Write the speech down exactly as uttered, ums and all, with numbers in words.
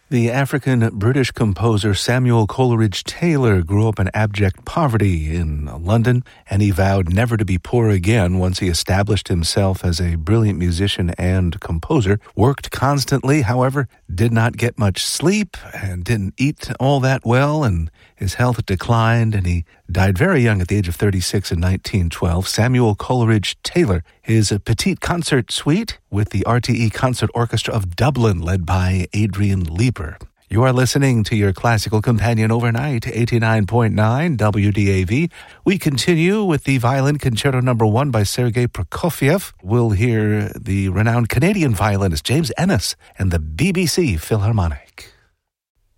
The African-British composer Samuel Coleridge Taylor grew up in abject poverty in London, and he vowed never to be poor again once he established himself as a brilliant musician and composer. Worked constantly, however, did not get much sleep and didn't eat all that well, and his health declined, and he died very young at the age of thirty-six in nineteen twelve. Samuel Coleridge Taylor, his Petite Concert Suite with the R T E Concert Orchestra of Dublin, led by Adrian Leeper. You are listening to your classical companion overnight, eighty-nine point nine W D A V. We continue with the Violin Concerto Number One by Sergei Prokofiev. We'll hear the renowned Canadian violinist James Ennis and the B B C Philharmonic.